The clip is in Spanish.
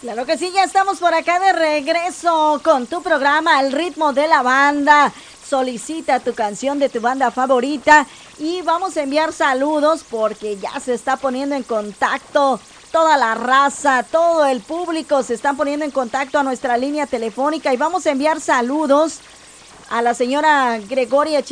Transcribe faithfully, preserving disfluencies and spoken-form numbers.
Claro que sí, ya estamos por acá de regreso con tu programa Al ritmo de la banda. Solicita tu canción de tu banda favorita y vamos a enviar saludos porque ya se está poniendo en contacto toda la raza, todo el público se están poniendo en contacto a nuestra línea telefónica y vamos a enviar saludos a la señora Gregoria